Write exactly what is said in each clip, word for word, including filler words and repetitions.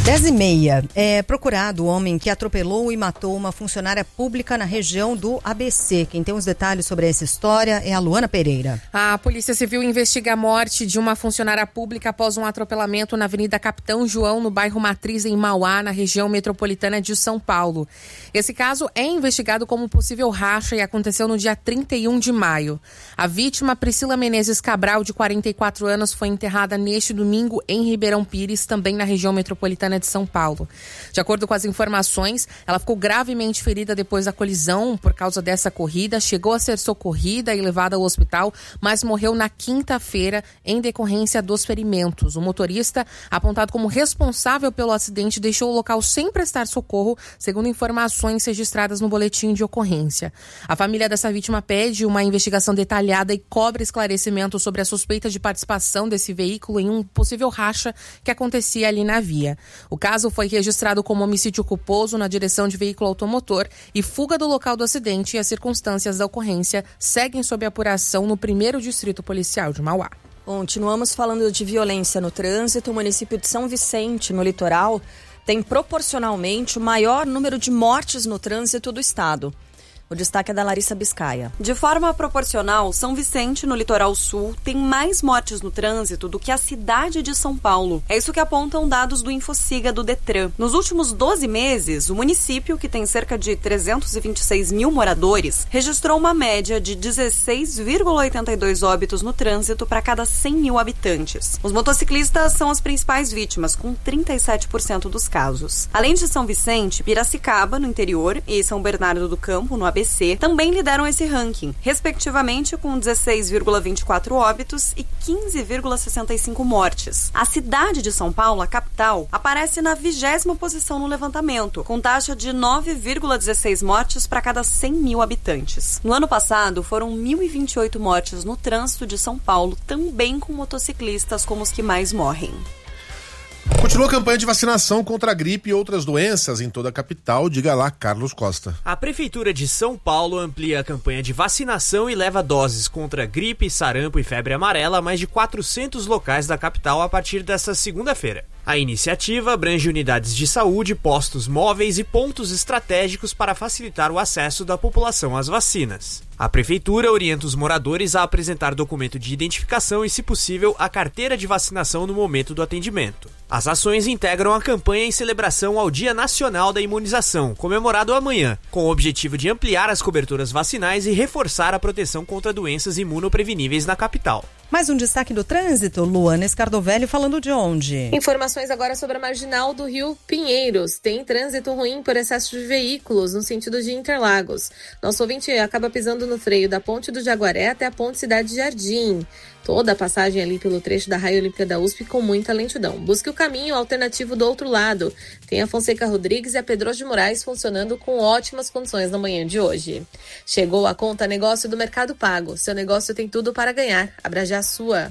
dez e meia, é procurado o homem que atropelou e matou uma funcionária pública na região do A B C. Quem tem os detalhes sobre essa história é a Luana Pereira. A Polícia Civil investiga a morte de uma funcionária pública após um atropelamento na Avenida Capitão João, no bairro Matriz, em Mauá, na região metropolitana de São Paulo. Esse caso é investigado como possível racha e aconteceu no dia trinta e um de maio. A vítima, Priscila Menezes Cabral, de quarenta e quatro anos, foi enterrada neste domingo em Ribeirão Pires, também na região metropolitana de São Paulo. De acordo com as informações, ela ficou gravemente ferida depois da colisão por causa dessa corrida, chegou a ser socorrida e levada ao hospital, mas morreu na quinta-feira em decorrência dos ferimentos. O motorista, apontado como responsável pelo acidente, deixou o local sem prestar socorro, segundo informações registradas no boletim de ocorrência. A família dessa vítima pede uma investigação detalhada e cobra esclarecimento sobre a suspeita de participação desse veículo em um possível racha que acontecia ali na via. O caso foi registrado como homicídio culposo na direção de veículo automotor e fuga do local do acidente, e as circunstâncias da ocorrência seguem sob apuração no primeiro Distrito Policial de Mauá. Continuamos falando de violência no trânsito. O município de São Vicente, no litoral, tem proporcionalmente o maior número de mortes no trânsito do estado. O destaque é da Larissa Biscaia. De forma proporcional, São Vicente, no litoral sul, tem mais mortes no trânsito do que a cidade de São Paulo. É isso que apontam dados do Infociga do Detran. Nos últimos doze meses, o município, que tem cerca de trezentos e vinte e seis mil moradores, registrou uma média de dezesseis vírgula oitenta e dois óbitos no trânsito para cada cem mil habitantes. Os motociclistas são as principais vítimas, com trinta e sete por cento dos casos. Além de São Vicente, Piracicaba, no interior, e São Bernardo do Campo, no A B C, também lideram esse ranking, respectivamente com dezesseis vírgula vinte e quatro óbitos e quinze vírgula sessenta e cinco mortes. A cidade de São Paulo, a capital, aparece na vigésima posição no levantamento, com taxa de nove vírgula dezesseis mortes para cada cem mil habitantes. No ano passado, foram mil e vinte e oito mortes no trânsito de São Paulo, também com motociclistas como os que mais morrem. Continua a campanha de vacinação contra a gripe e outras doenças em toda a capital. Diga lá, Carlos Costa. A Prefeitura de São Paulo amplia a campanha de vacinação e leva doses contra gripe, sarampo e febre amarela a mais de quatrocentos locais da capital a partir desta segunda-feira. A iniciativa abrange unidades de saúde, postos móveis e pontos estratégicos para facilitar o acesso da população às vacinas. A Prefeitura orienta os moradores a apresentar documento de identificação e, se possível, a carteira de vacinação no momento do atendimento. As ações integram a campanha em celebração ao Dia Nacional da Imunização, comemorado amanhã, com o objetivo de ampliar as coberturas vacinais e reforçar a proteção contra doenças imunopreveníveis na capital. Mais um destaque do trânsito, Luana Escardovelli falando de onde? Informações agora sobre a marginal do Rio Pinheiros. Tem trânsito ruim por excesso de veículos no sentido de Interlagos. Nosso ouvinte acaba pisando no freio da Ponte do Jaguaré até a Ponte Cidade Jardim. Toda a passagem ali pelo trecho da Raia Olímpica da U S P com muita lentidão. Busque o caminho alternativo do outro lado. Tem a Fonseca Rodrigues e a Pedroso de Moraes funcionando com ótimas condições na manhã de hoje. Chegou a conta negócio do Mercado Pago. Seu negócio tem tudo para ganhar. Abra já a sua.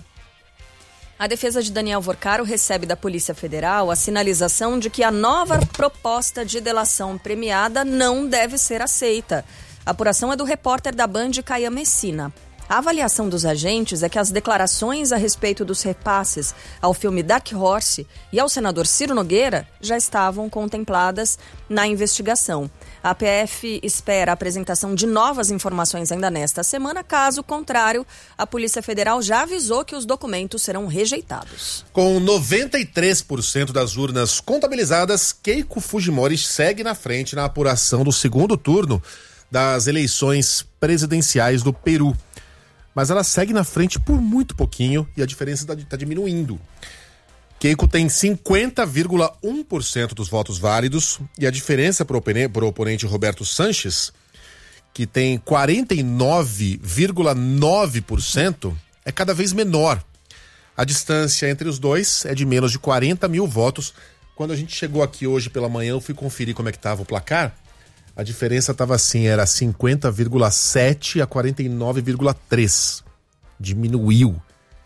A defesa de Daniel Vorcaro recebe da Polícia Federal a sinalização de que a nova proposta de delação premiada não deve ser aceita. A apuração é do repórter da Band, Caia Messina. A avaliação dos agentes é que as declarações a respeito dos repasses ao filme Dark Horse e ao senador Ciro Nogueira já estavam contempladas na investigação. A P F espera a apresentação de novas informações ainda nesta semana. Caso contrário, a Polícia Federal já avisou que os documentos serão rejeitados. Com noventa e três por cento das urnas contabilizadas, Keiko Fujimori segue na frente na apuração do segundo turno das eleições presidenciais do Peru. Mas ela segue na frente por muito pouquinho e a diferença está diminuindo. Keiko tem cinquenta vírgula um por cento dos votos válidos e a diferença para o oponente Roberto Sanches, que tem quarenta e nove vírgula nove por cento, é cada vez menor. A distância entre os dois é de menos de quarenta mil votos. Quando a gente chegou aqui hoje pela manhã, eu fui conferir como é que estava o placar. A diferença estava assim, era cinquenta vírgula sete a quarenta e nove vírgula três. Diminuiu.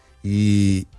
E,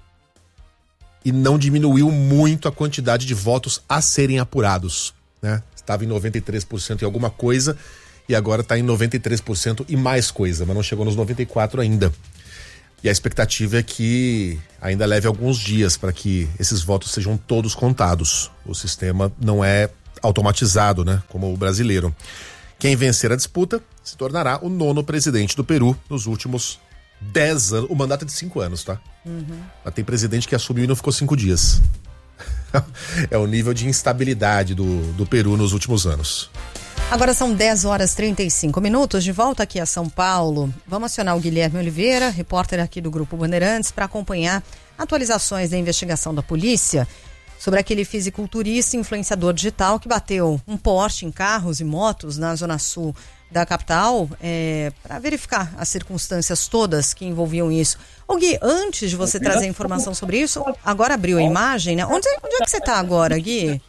e não diminuiu muito a quantidade de votos a serem apurados, né? Estava em noventa e três por cento e alguma coisa e agora está em noventa e três por cento e mais coisa, mas não chegou nos noventa e quatro por cento ainda. E a expectativa é que ainda leve alguns dias para que esses votos sejam todos contados. O sistema não é automatizado, né, como o brasileiro. Quem vencer a disputa se tornará o nono presidente do Peru nos últimos dez anos. O mandato é de cinco anos, tá? Uhum. Mas tem presidente que assumiu e não ficou cinco dias. É o nível de instabilidade do, do Peru nos últimos anos. Agora são dez horas e trinta e cinco minutos, de volta aqui a São Paulo. Vamos acionar o Guilherme Oliveira, repórter aqui do Grupo Bandeirantes, para acompanhar atualizações da investigação da polícia sobre aquele fisiculturista e influenciador digital que bateu um poste em carros e motos na zona sul da capital, é, para verificar as circunstâncias todas que envolviam isso. Ô Gui, antes de você trazer informação sobre isso, agora abriu a imagem, né? Onde, onde é que você está agora, Gui?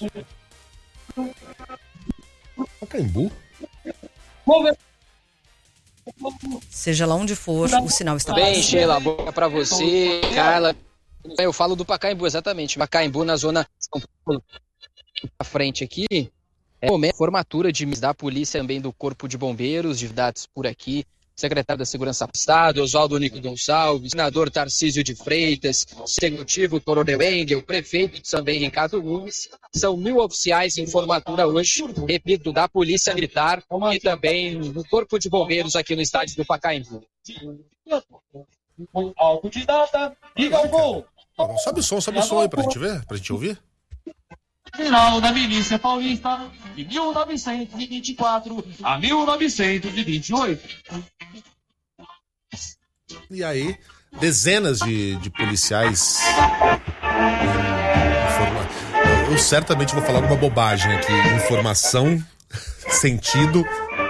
Pacaembu? Seja lá onde for, o sinal está bem, Sheila, boa pra você, Carla. Eu falo do Pacaembu, exatamente. Pacaembu na zona São Paulo, à frente aqui. É o momento de formatura de da polícia, também do Corpo de Bombeiros, de dados por aqui. Secretário da Segurança do Estado, Oswaldo Nico Gonçalves, senador Tarcísio de Freitas, executivo Coronel Engel, prefeito de também Ricardo Nunes. São mil oficiais em formatura hoje, repito, da Polícia Militar e também do Corpo de Bombeiros aqui no estádio do Pacaembu. Algo de data, liga o gol. Sobe o som, sobe o som aí pra gente ver, pra gente ouvir. Final da Milícia Paulista, de mil novecentos e vinte e quatro a mil novecentos e vinte e oito. E aí, dezenas de, de policiais. Informa... Eu certamente vou falar uma bobagem aqui. Informação, sentido.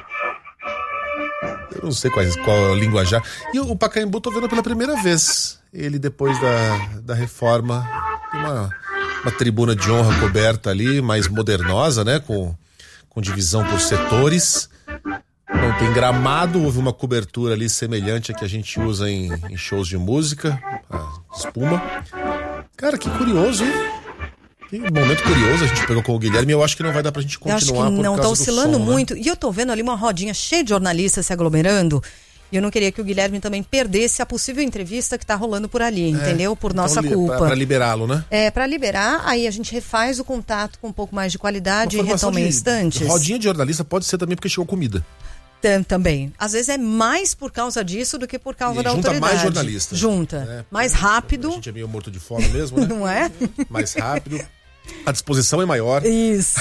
Eu não sei qual, qual é o linguajar. E o Pacaembu tô vendo pela primeira vez. Ele, depois da, da reforma, uma, uma tribuna de honra coberta ali, mais modernosa, né? Com, com divisão por setores. Não tem gramado, houve uma cobertura ali semelhante a que a gente usa em, em shows de música, a espuma. Cara, que curioso, hein? Que momento curioso a gente pegou com o Guilherme. Eu acho que não vai dar pra gente continuar. Eu acho que por não, causa tá oscilando do som, muito. né? E eu tô vendo ali uma rodinha cheia de jornalistas se aglomerando. E eu não queria que o Guilherme também perdesse a possível entrevista que tá rolando por ali, é, entendeu? Por nossa então, culpa. Pra, pra liberá-lo, né? É, pra liberar, aí a gente refaz o contato com um pouco mais de qualidade e retoma em instantes. Rodinha de jornalista pode ser também porque chegou comida. Também. Às vezes é mais por causa disso do que por causa e da junta autoridade. mais jornalista. Junta. É, mais rápido. A gente é meio morto de fome mesmo, né? Não é? Mais rápido. A disposição é maior. Isso.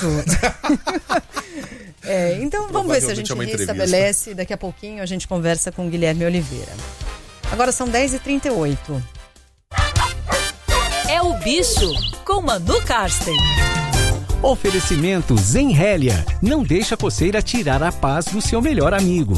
É, então vamos ver se a gente é restabelece. Daqui a pouquinho a gente conversa com o Guilherme Oliveira. Agora são dez e trinta e oito. É o Bicho, com Manu Karsten. Oferecimento Zenrélia. Não deixa a coceira tirar a paz do seu melhor amigo.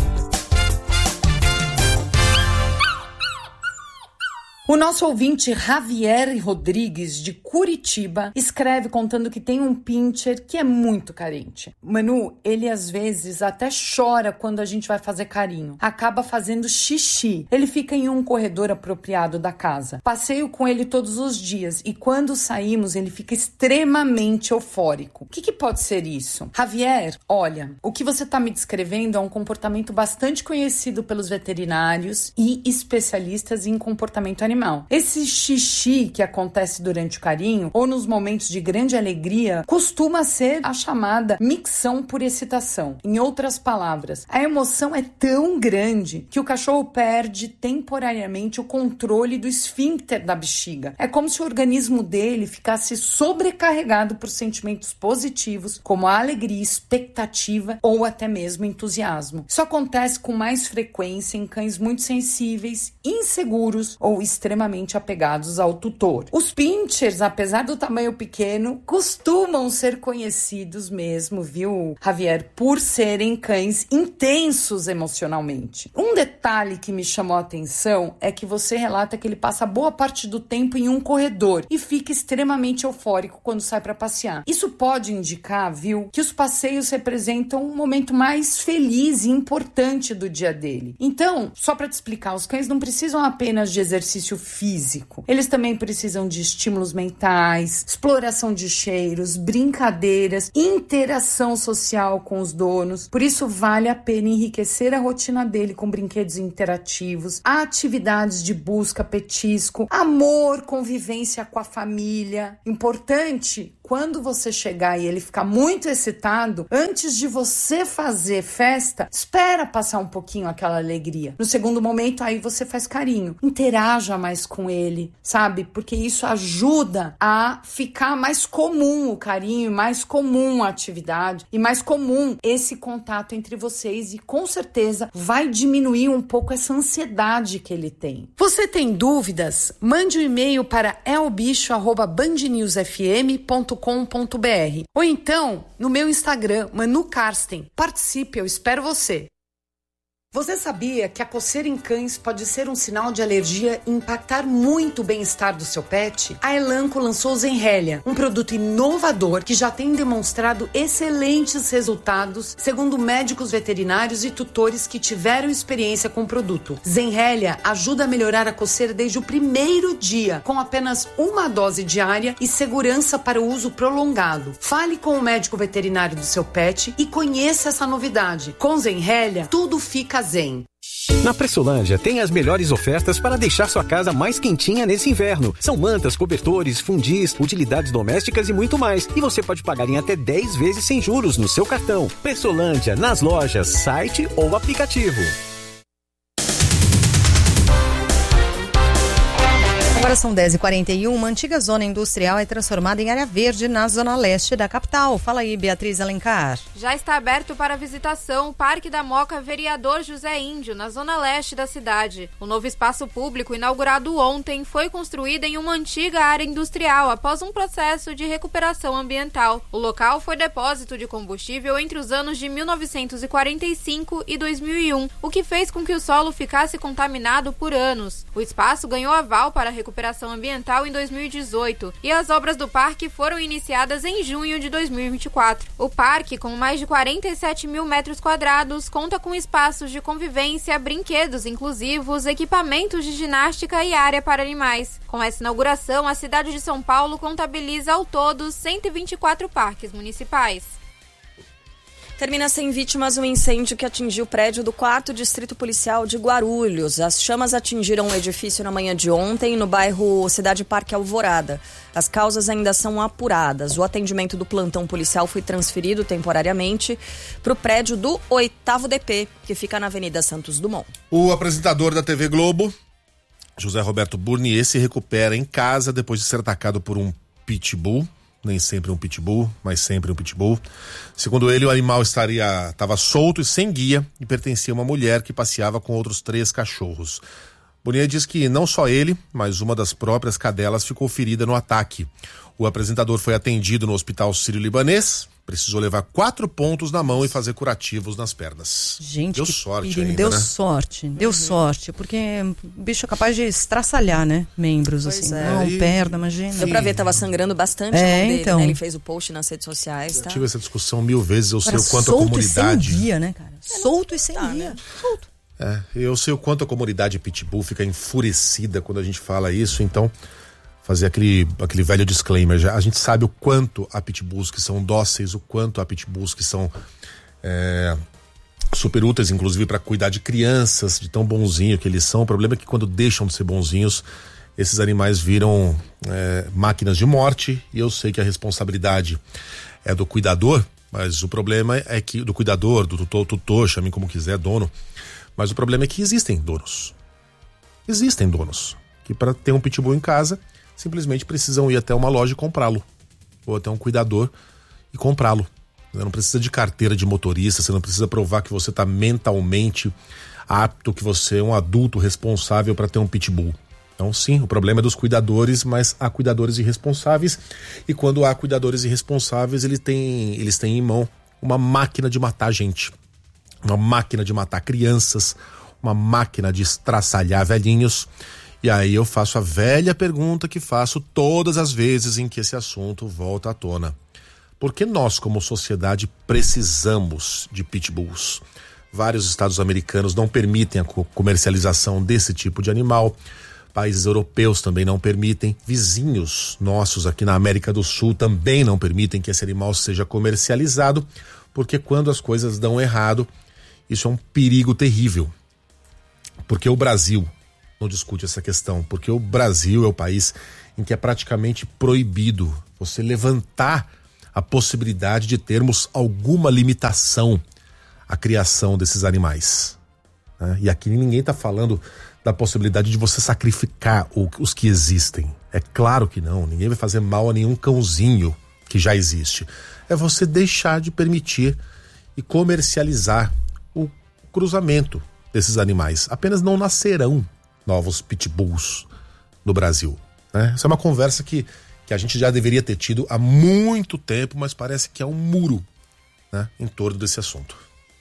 O nosso ouvinte Javier Rodrigues, de Curitiba, escreve contando que tem um pincher que é muito carente. Manu, ele às vezes até chora quando a gente vai fazer carinho. Acaba fazendo xixi. Ele fica em um corredor apropriado da casa. Passeio com ele todos os dias e quando saímos ele fica extremamente eufórico. O que, que pode ser isso? Javier, olha, o que você está me descrevendo é um comportamento bastante conhecido pelos veterinários e especialistas em comportamento animal. Esse xixi que acontece durante o carinho ou nos momentos de grande alegria costuma ser a chamada micção por excitação. Em outras palavras, a emoção é tão grande que o cachorro perde temporariamente o controle do esfíncter da bexiga. É como se o organismo dele ficasse sobrecarregado por sentimentos positivos, como a alegria, expectativa ou até mesmo entusiasmo. Isso acontece com mais frequência em cães muito sensíveis, inseguros ou extremamente extremamente apegados ao tutor. Os pinchers, apesar do tamanho pequeno, costumam ser conhecidos mesmo, viu, Javier, por serem cães intensos emocionalmente. Um detalhe que me chamou a atenção é que você relata que ele passa boa parte do tempo em um corredor e fica extremamente eufórico quando sai para passear. Isso pode indicar, viu, que os passeios representam um momento mais feliz e importante do dia dele. Então, só para te explicar, os cães não precisam apenas de exercício físico. Eles também precisam de estímulos mentais, exploração de cheiros, brincadeiras, interação social com os donos. Por isso vale a pena enriquecer a rotina dele com brinquedos interativos, atividades de busca, petisco, amor, convivência com a família. Importante, quando você chegar e ele ficar muito excitado, antes de você fazer festa, espera passar um pouquinho aquela alegria. No segundo momento, aí você faz carinho. Interaja mais com ele, sabe? Porque isso ajuda a ficar mais comum o carinho, mais comum a atividade e mais comum esse contato entre vocês, e com certeza vai diminuir um pouco essa ansiedade que ele tem. Você tem dúvidas? Mande um e-mail para elbicho arroba band news f m ponto com ponto b r ou então no meu Instagram, Manu Karsten. Participe, eu espero você. Você sabia que a coceira em cães pode ser um sinal de alergia e impactar muito o bem-estar do seu pet? A Elanco lançou o Zenrelia, um produto inovador que já tem demonstrado excelentes resultados, segundo médicos veterinários e tutores que tiveram experiência com o produto. Zenrelia ajuda a melhorar a coceira desde o primeiro dia, com apenas uma dose diária e segurança para o uso prolongado. Fale com o médico veterinário do seu pet e conheça essa novidade. Com Zenrelia, tudo fica zen. Na Pressolândia tem as melhores ofertas para deixar sua casa mais quentinha nesse inverno. São mantas, cobertores, fundis, utilidades domésticas e muito mais. E você pode pagar em até dez vezes sem juros no seu cartão. Pressolândia, nas lojas, site ou aplicativo. Agora são dez e quarenta e um, uma antiga zona industrial é transformada em área verde na zona leste da capital. Fala aí, Beatriz Alencar. Já está aberto para visitação o Parque da Moca Vereador José Índio, na zona leste da cidade. O novo espaço público, inaugurado ontem, foi construído em uma antiga área industrial após um processo de recuperação ambiental. O local foi depósito de combustível entre os anos de mil novecentos e quarenta e cinco e dois mil e um, o que fez com que o solo ficasse contaminado por anos. O espaço ganhou aval para a recuperação ambiental em dois mil e dezoito e as obras do parque foram iniciadas em junho de dois mil e vinte e quatro. O parque, com mais de quarenta e sete mil metros quadrados, conta com espaços de convivência, brinquedos inclusivos, equipamentos de ginástica e área para animais. Com essa inauguração, a cidade de São Paulo contabiliza ao todo cento e vinte e quatro parques municipais. Termina sem vítimas um incêndio que atingiu o prédio do quarto Distrito Policial de Guarulhos. As chamas atingiram o edifício na manhã de ontem, no bairro Cidade Parque Alvorada. As causas ainda são apuradas. O atendimento do plantão policial foi transferido temporariamente para o prédio do oitavo D P, que fica na Avenida Santos Dumont. O apresentador da T V Globo, José Roberto Burnier, se recupera em casa depois de ser atacado por um pitbull. Nem sempre um pitbull, mas sempre um pitbull. Segundo ele, o animal estaria estava solto e sem guia e pertencia a uma mulher que passeava com outros três cachorros. Burnier diz que não só ele, mas uma das próprias cadelas ficou ferida no ataque. O apresentador foi atendido no Hospital Sírio-Libanês, precisou levar quatro pontos na mão e fazer curativos nas pernas. Gente, deu que sorte perigo, ainda, deu né? sorte, deu uhum. sorte, porque o bicho é capaz de estraçalhar, né? Membros, pois assim, é. não, e... perna, imagina. Deu pra ver, tava sangrando bastante é, a mão dele, então. né? Ele fez o post nas redes sociais, Eu tá? tive essa discussão mil vezes, eu Cara, sei o quanto a solto comunidade... e sem guia, né, cara? É, solto e sem tá, guia, né? solto. É, eu sei o quanto a comunidade pitbull fica enfurecida quando a gente fala isso, então fazer aquele, aquele velho disclaimer, já, a gente sabe o quanto há pitbulls que são dóceis, o quanto há pitbulls que são é, super úteis, inclusive para cuidar de crianças, de tão bonzinho que eles são. O problema é que quando deixam de ser bonzinhos, esses animais viram é, máquinas de morte, e eu sei que a responsabilidade é do cuidador, mas o problema é que, do cuidador, do tutor, tutor, chame como quiser, dono, mas o problema é que existem donos. Existem donos que, para ter um pitbull em casa, simplesmente precisam ir até uma loja e comprá-lo, ou até um cuidador e comprá-lo. Você não precisa de carteira de motorista, você não precisa provar que você está mentalmente apto, que você é um adulto responsável para ter um pitbull. Então sim, o problema é dos cuidadores, mas há cuidadores irresponsáveis, e quando há cuidadores irresponsáveis, eles têm, eles têm em mão uma máquina de matar gente, uma máquina de matar crianças, uma máquina de estraçalhar velhinhos. E aí eu faço a velha pergunta que faço todas as vezes em que esse assunto volta à tona. Por que nós, como sociedade, precisamos de pitbulls? Vários estados americanos não permitem a comercialização desse tipo de animal. países europeus também não permitem, vizinhos nossos aqui na América do Sul também não permitem que esse animal seja comercializado, porque quando as coisas dão errado, isso é um perigo terrível. Porque o Brasil não discute essa questão, porque o Brasil é o país em que é praticamente proibido você levantar a possibilidade de termos alguma limitação à criação desses animais, né? E aqui ninguém está falando da possibilidade de você sacrificar o, os que existem. É claro que não, ninguém vai fazer mal a nenhum cãozinho que já existe. É você deixar de permitir e comercializar o cruzamento desses animais. Apenas não nascerão novos pitbulls no Brasil, né? Essa é uma conversa que, que a gente já deveria ter tido há muito tempo, mas parece que é um muro, né, em torno desse assunto.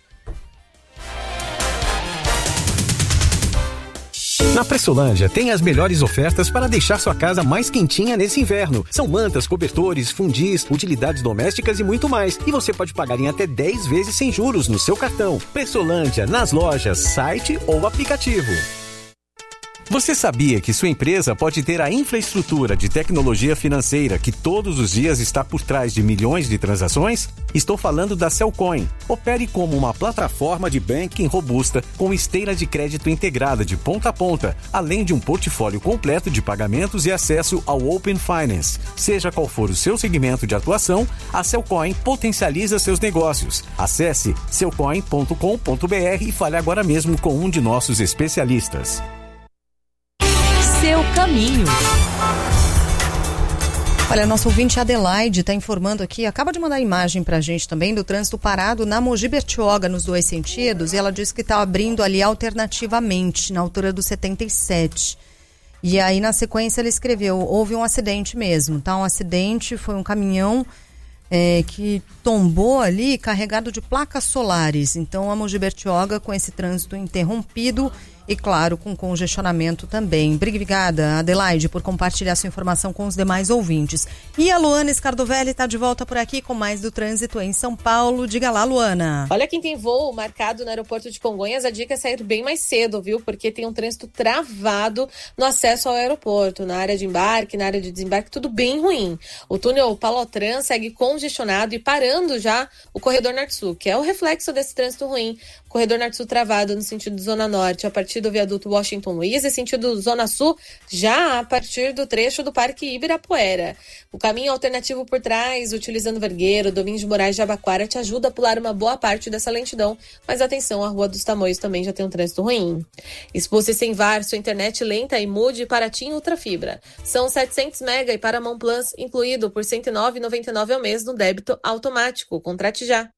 Na Pressolândia tem as melhores ofertas para deixar sua casa mais quentinha nesse inverno. São mantas, cobertores, fundis, utilidades domésticas e muito mais. E você pode pagar em até dez vezes sem juros no seu cartão. Pressolândia, nas lojas, site ou aplicativo. Você sabia que sua empresa pode ter a infraestrutura de tecnologia financeira que todos os dias está por trás de milhões de transações? Estou falando da Cellcoin. Opere como uma plataforma de banking robusta com esteira de crédito integrada de ponta a ponta, além de um portfólio completo de pagamentos e acesso ao Open Finance. Seja qual for o seu segmento de atuação, a Cellcoin potencializa seus negócios. Acesse cellcoin ponto com ponto b r e fale agora mesmo com um de nossos especialistas. Seu caminho. Olha, nosso ouvinte Adelaide está informando aqui, acaba de mandar a imagem pra gente também do trânsito parado na Mogi Bertioga nos dois sentidos, e ela disse que está abrindo ali alternativamente, na altura do setenta e sete. E aí na sequência ele escreveu, houve um acidente mesmo, tá? Um acidente, foi um caminhão é, que tombou ali carregado de placas solares. Então a Mogi Bertioga com esse trânsito interrompido e, claro, com congestionamento também. Obrigada, Adelaide, por compartilhar sua informação com os demais ouvintes. E a Luana Scardovelli está de volta por aqui com mais do trânsito em São Paulo. Diga lá, Luana. Olha, quem tem voo marcado no aeroporto de Congonhas, a dica é sair bem mais cedo, viu? Porque tem um trânsito travado no acesso ao aeroporto, na área de embarque, na área de desembarque, tudo bem ruim. O túnel Palotran segue congestionado e parando já o corredor Norte-Sul, que é o reflexo desse trânsito ruim. Corredor Norte-Sul travado no sentido Zona Norte, a partir do viaduto Washington Luiz, e sentido Zona Sul, já a partir do trecho do Parque Ibirapuera. O caminho alternativo por trás, utilizando Vergueiro, Domingos de Moraes, Jabaquara, te ajuda a pular uma boa parte dessa lentidão, mas atenção, a Rua dos Tamoios também já tem um trânsito ruim. Expulse sem V A R, sua internet lenta e mude para TIM Ultrafibra. São setecentos mega e Paramount Plus, incluído por cento e nove reais e noventa e nove centavos ao mês no débito automático. Contrate já.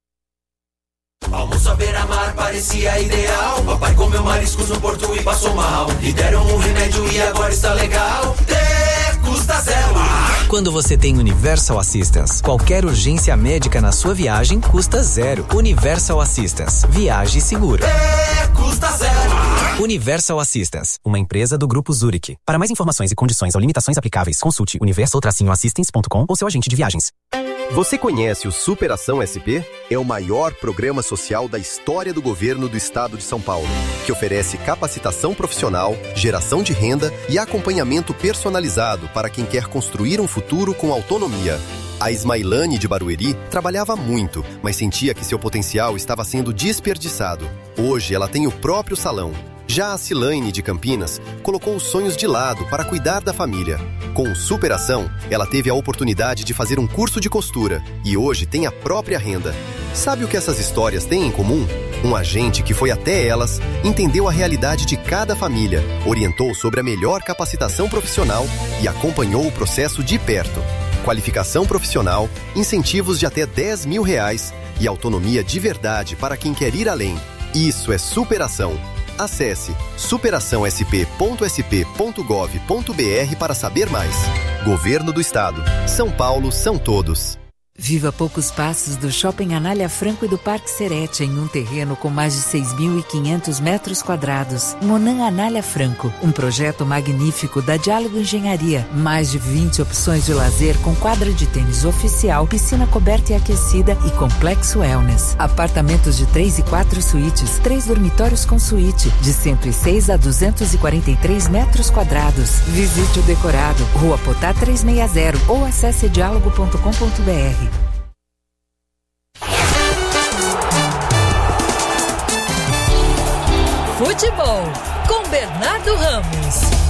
Almoço à beira-mar parecia ideal. Papai comeu mariscos no porto e passou mal. Lhe deram um remédio e agora está legal. Te custa zero. Quando você tem Universal Assistance, qualquer urgência médica na sua viagem custa zero. Universal Assistance. Viaje seguro. Te custa zero. Universal Assistance, uma empresa do Grupo Zurich. Para mais informações e condições ou limitações aplicáveis, consulte universal assistance ponto com ou seu agente de viagens. Você conhece o Superação S P? É o maior programa social da história do governo do estado de São Paulo, que oferece capacitação profissional, geração de renda e acompanhamento personalizado para quem quer construir um futuro com autonomia. A Ismailane de Barueri trabalhava muito, mas sentia que seu potencial estava sendo desperdiçado. Hoje ela tem o próprio salão. Já a Cilaine de Campinas colocou os sonhos de lado para cuidar da família. Com Superação, ela teve a oportunidade de fazer um curso de costura e hoje tem a própria renda. Sabe o que essas histórias têm em comum? Um agente que foi até elas, entendeu a realidade de cada família, orientou sobre a melhor capacitação profissional e acompanhou o processo de perto. Qualificação profissional, incentivos de até dez mil reais e autonomia de verdade para quem quer ir além. Isso é superação. Acesse superação s p ponto s p ponto gov ponto b r para saber mais. Governo do Estado. São Paulo são todos. Viva a poucos passos do Shopping Anália Franco e do Parque Serete, em um terreno com mais de seis mil e quinhentos metros quadrados. Monan Anália Franco, um projeto magnífico da Diálogo Engenharia. Mais de vinte opções de lazer com quadra de tênis oficial, piscina coberta e aquecida e complexo wellness. Apartamentos de três e quatro suítes, três dormitórios com suíte, de cento e seis a duzentos e quarenta e três metros quadrados. Visite o decorado, Rua Potá trezentos e sessenta ou acesse diálogo ponto com ponto br. Futebol com Bernardo Ramos.